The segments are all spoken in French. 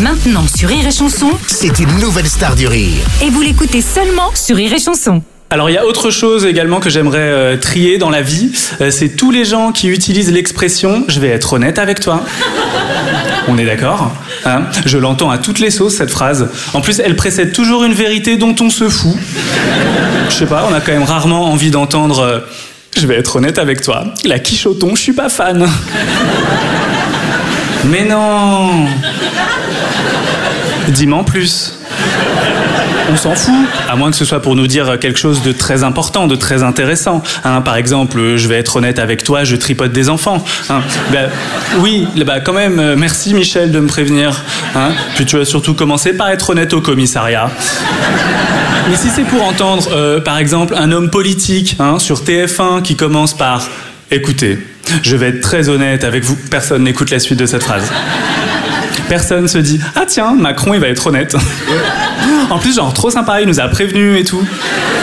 Maintenant sur Rire et Chanson, C'est une nouvelle star du rire. et vous l'écoutez seulement sur Rire et Chanson. Alors il y a autre chose également que j'aimerais trier dans la vie, c'est tous les gens qui utilisent l'expression « je vais être honnête avec toi ». On est d'accord, hein? Je l'entends à toutes les sauces cette phrase. En plus elle précède toujours une vérité dont on se fout. Je sais pas, on a quand même rarement envie d'entendre je vais être honnête avec toi, la quiche au thon, je suis pas fan. Mais non, dis-moi en plus. On s'en fout, à moins que ce soit pour nous dire quelque chose de très important, de très intéressant. Hein, par exemple, je vais être honnête avec toi, je tripote des enfants. Hein, oui, quand même, merci Michel de me prévenir. Hein, puis tu vas surtout commencer par être honnête au commissariat. Mais si c'est pour entendre, par exemple, un homme politique sur TF1 qui commence par « Écoutez, je vais être très honnête avec vous », personne n'écoute la suite de cette phrase. Personne se dit « Ah tiens, Macron, il va être honnête. » En plus, genre, trop sympa, il nous a prévenus et tout.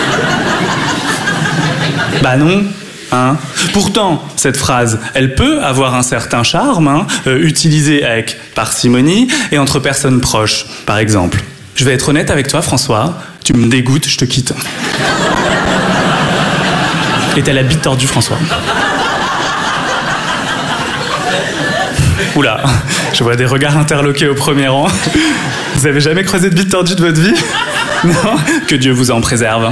Bah non, hein. Pourtant, cette phrase, elle peut avoir un certain charme, utilisée avec parcimonie et entre personnes proches. Par exemple, je vais être honnête avec toi, François, tu me dégoûtes, je te quitte. Et t'as la bite tordue, François. Oula, je vois des regards interloqués au premier rang. Vous avez jamais croisé de bite tordue de votre vie? Non? Que Dieu vous en préserve.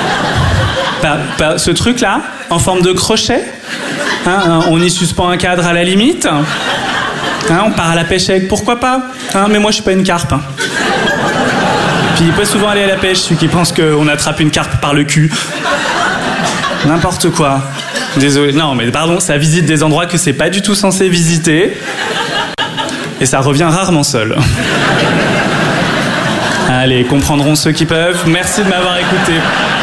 Ce truc-là, en forme de crochet, on y suspend un cadre à la limite. On part à la pêche avec, pourquoi pas? Mais moi, je suis pas une carpe. Puis il peut souvent aller à la pêche, celui qui pense qu'on attrape une carpe par le cul. N'importe quoi. Désolé, non mais pardon, ça visite des endroits que c'est pas du tout censé visiter. Et ça revient rarement seul. Allez, comprendront ceux qui peuvent. Merci de m'avoir écouté.